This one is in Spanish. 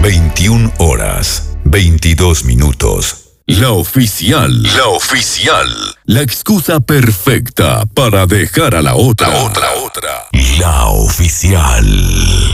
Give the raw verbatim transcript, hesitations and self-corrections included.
veintiuna horas, veintidós minutos. La oficial. La oficial. La excusa perfecta para dejar a la otra. La otra, otra. La oficial.